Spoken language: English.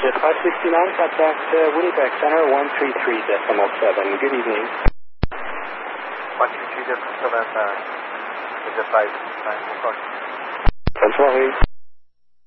Jet 569, contact Winnipeg Center 133.7. Good evening. 133.7, Jet 569, Bonne soirée.